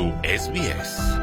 su SBS.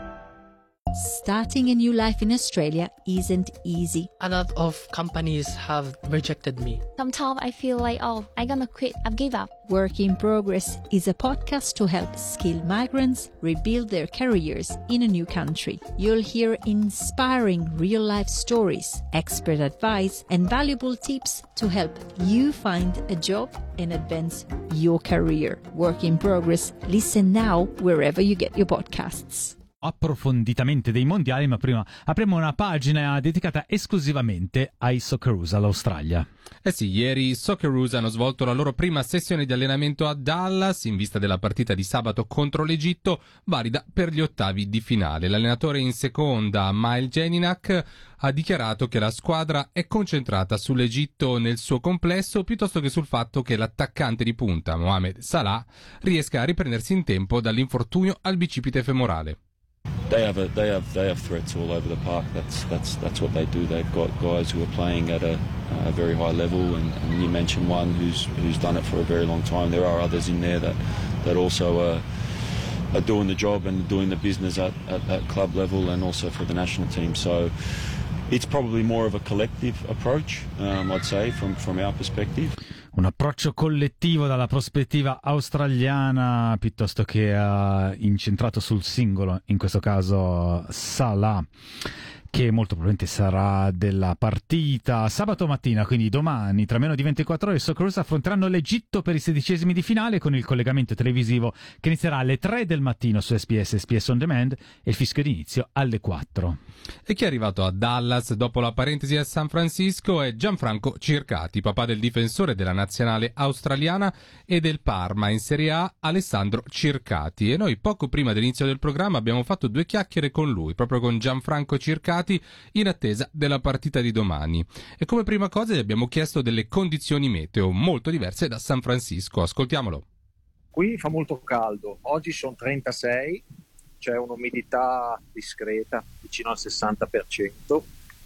Starting a new life in Australia isn't easy. A lot of companies have rejected me. Sometimes I feel like, I'm gonna quit, I've give up. Work in Progress is a podcast to help skilled migrants rebuild their careers in a new country. You'll hear inspiring real-life stories, expert advice, and valuable tips to help you find a job and advance your career. Work in Progress. Listen now wherever you get your podcasts. Approfonditamente dei mondiali, ma prima apriamo una pagina dedicata esclusivamente ai Socceroos all'Australia. Eh sì, ieri i Socceroos hanno svolto la loro prima sessione di allenamento a Dallas in vista della partita di sabato contro l'Egitto, valida per gli ottavi di finale. L'allenatore in seconda, Mael Jelinek, ha dichiarato che la squadra è concentrata sull'Egitto nel suo complesso piuttosto che sul fatto che l'attaccante di punta, Mohamed Salah, riesca a riprendersi in tempo dall'infortunio al bicipite femorale. They have threats all over the park. That's what they do. They've got guys who are playing at a very high level, and you mentioned one who's done it for a very long time. There are others in there that also are doing the job and doing the business at club level and also for the national team. So it's probably more of a collective approach, I'd say, from our perspective. Un approccio collettivo dalla prospettiva australiana piuttosto che incentrato sul singolo, in questo caso Salah, che molto probabilmente sarà della partita. Sabato mattina, quindi domani, tra meno di 24 ore, i Socceroos affronteranno l'Egitto per i 16esimi di finale con il collegamento televisivo che inizierà alle 3 del mattino su SBS On Demand e il fischio d'inizio alle 4. E chi è arrivato a Dallas dopo la parentesi a San Francisco è Gianfranco Circati, papà del difensore della nazionale australiana e del Parma in Serie A, Alessandro Circati. E noi poco prima dell'inizio del programma abbiamo fatto 2 chiacchiere con lui, proprio con Gianfranco Circati, in attesa della partita di domani. E come prima cosa gli abbiamo chiesto delle condizioni meteo molto diverse da San Francisco. Ascoltiamolo. Qui fa molto caldo, oggi sono 36, c'è un'umidità discreta, vicino al 60%,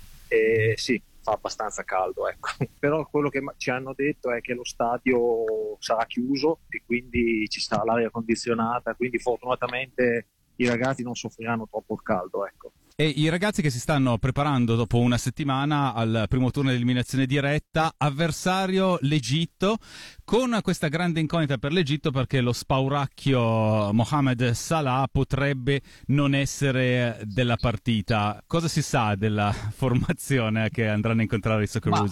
e sì, fa abbastanza caldo, ecco. Però quello che ci hanno detto è che lo stadio sarà chiuso e quindi ci sarà l'aria condizionata, quindi fortunatamente i ragazzi non soffriranno troppo il caldo, ecco. E i ragazzi che si stanno preparando dopo una settimana al primo turno di eliminazione diretta, avversario l'Egitto, con questa grande incognita per l'Egitto perché lo spauracchio Mohamed Salah potrebbe non essere della partita. Cosa si sa della formazione che andranno a incontrare i Socceroos?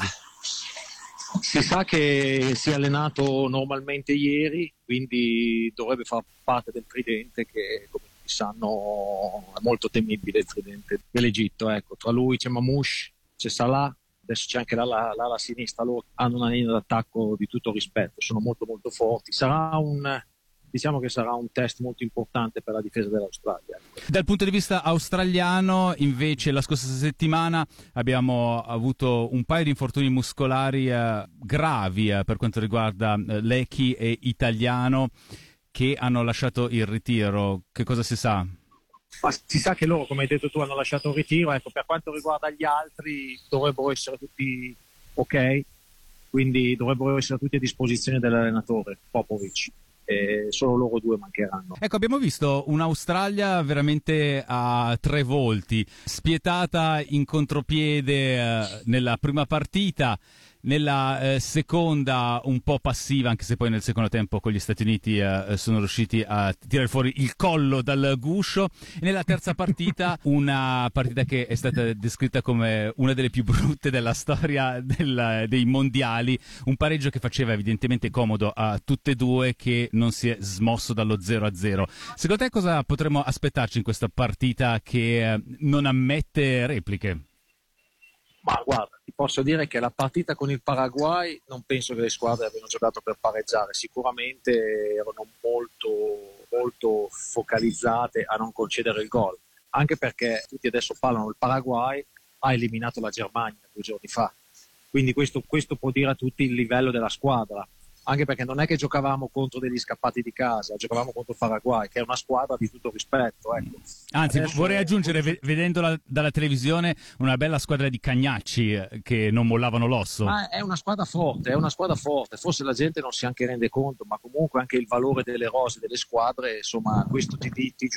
Si sa che si è allenato normalmente ieri, quindi dovrebbe far parte del tridente che, come sanno, è molto temibile il tridente dell'Egitto, ecco. Tra lui c'è Mamouche, c'è Salah, adesso c'è anche l'ala sinistra. Loro hanno una linea d'attacco di tutto rispetto, sono molto molto forti. Diciamo che sarà un test molto importante per la difesa dell'Australia. Dal punto di vista australiano, invece, la scorsa settimana abbiamo avuto un paio di infortuni muscolari gravi per quanto riguarda Leckie e Italiano, che hanno lasciato il ritiro. Che cosa si sa? Ma si sa che loro, come hai detto tu, hanno lasciato il ritiro. Ecco, per quanto riguarda gli altri, dovrebbero essere tutti ok, quindi dovrebbero essere tutti a disposizione dell'allenatore Popovic. Solo loro 2 mancheranno. Ecco, abbiamo visto un'Australia veramente a 3 volti, spietata in contropiede nella prima partita, nella seconda un po' passiva, anche se poi nel secondo tempo con gli Stati Uniti sono riusciti a tirare fuori il collo dal guscio, e nella terza partita una partita che è stata descritta come una delle più brutte della storia dei mondiali, un pareggio che faceva evidentemente comodo a tutte e 2, che non si è smosso dallo 0-0. Secondo te cosa potremmo aspettarci in questa partita che non ammette repliche? Ma guarda, ti posso dire che la partita con il Paraguay non penso che le squadre abbiano giocato per pareggiare, sicuramente erano molto focalizzate a non concedere il gol, anche perché tutti adesso parlano del Paraguay, ha eliminato la Germania 2 giorni fa, quindi questo può dire a tutti il livello della squadra. Anche perché non è che giocavamo contro degli scappati di casa, giocavamo contro il Paraguay, che è una squadra di tutto rispetto, ecco. Anzi, vorrei aggiungere, vedendola dalla televisione, una bella squadra di cagnacci che non mollavano l'osso. Ma è una squadra forte, forse la gente non si anche rende conto, ma comunque anche il valore delle rose delle squadre, insomma, questo ti